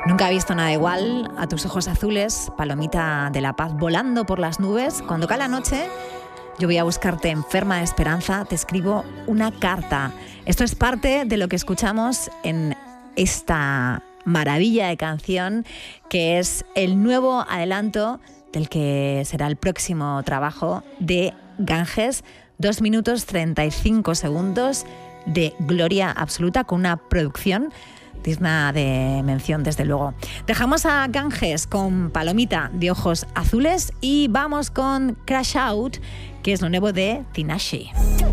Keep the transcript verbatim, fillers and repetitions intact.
Nunca he visto nada igual a tus ojos azules, palomita de la paz volando por las nubes. Cuando cae la noche, yo voy a buscarte enferma de esperanza, te escribo una carta. Esto es parte de lo que escuchamos en esta maravilla de canción, que es el nuevo adelanto del que será el próximo trabajo de Ganges. Dos minutos treinta y cinco segundos de gloria absoluta, con una producción digna de mención, desde luego. Dejamos a Ganges con Palomita de ojos azules y vamos con Crash Out, que es lo nuevo de Tinashe.